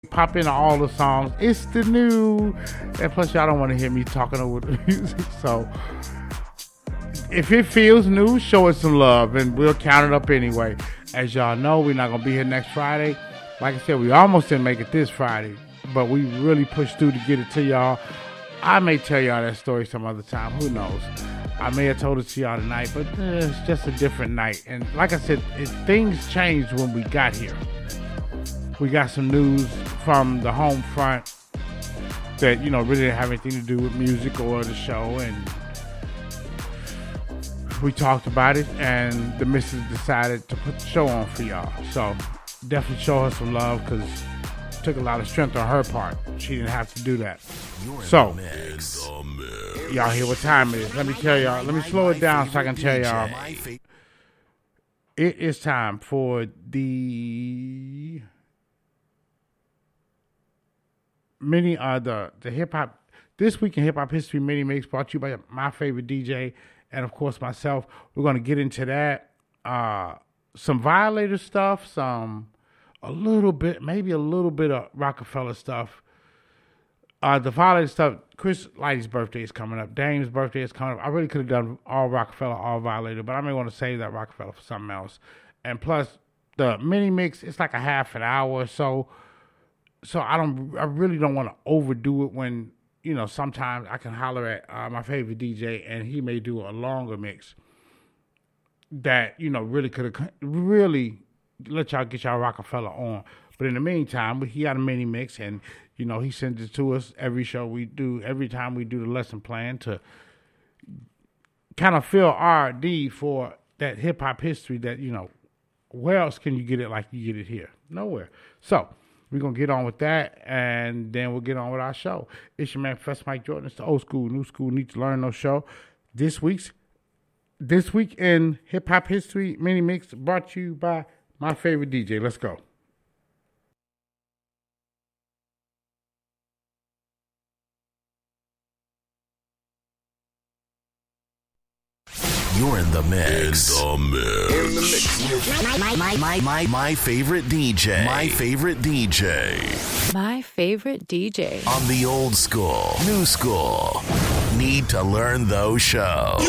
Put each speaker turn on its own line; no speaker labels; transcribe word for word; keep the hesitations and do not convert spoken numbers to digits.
pop into all the songs. It's the new, and plus y'all don't want to hear me talking over the music. So if it feels new, show it some love, and we'll count it up anyway. As y'all know, we're not gonna be here next Friday. Like I said, we almost didn't make it this Friday, but we really pushed through to get it to y'all. I may tell y'all that story some other time. Who knows? I may have told it to y'all tonight, but eh, it's just a different night. And like I said, it, things changed when we got here. We got some news from the home front that, you know, really didn't have anything to do with music or the show. And we talked about it, and the missus decided to put the show on for y'all. So definitely show her some love, because it took a lot of strength on her part. She didn't have to do that. So, y'all hear what time it is. Let me tell y'all. Let me slow it down so I can tell y'all. It is time for the mini, uh, the, the hip hop, This Week in Hip Hop History mini mix, brought to you by my favorite D J, and of course myself. We're going to get into that. Uh, some Violator stuff, some, a little bit, maybe a little bit of Rockefeller stuff. Uh, the Violator stuff, Chris Lighty's birthday is coming up. Dame's birthday is coming up. I really could have done all Rockefeller, all Violator, but I may want to save that Rockefeller for something else. And plus, the mini mix, it's like a half an hour or so. So I don't, I really don't want to overdo it when, you know, sometimes I can holler at uh, my favorite D J and he may do a longer mix that, you know, really could have, really let y'all get y'all Rockefeller on. But in the meantime, he got a mini mix, and, you know, he sends it to us every show we do, every time we do the lesson plan, to kind of fill our need for that hip-hop history that, you know, where else can you get it like you get it here? Nowhere. So we're going to get on with that, and then we'll get on with our show. It's your man, Professor Mike Jordan. It's the Old School, New School, Need to Learn No show. This week's, This Week in Hip-Hop History mini mix brought to you by my favorite D J. Let's go.
You're in the mix.
In the mix.
In the mix. My, my, my, my, my, my favorite D J. My favorite D J.
My favorite D J.
On the Old School, New School, Need to Learn Those show.